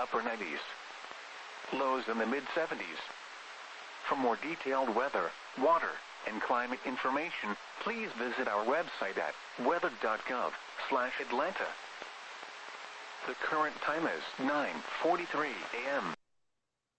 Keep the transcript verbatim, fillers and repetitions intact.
upper nineties. Lows in the mid seventies. For more detailed weather, water, and climate information, please visit our website at weather dot gov slash Atlanta. The current time is nine forty-three a m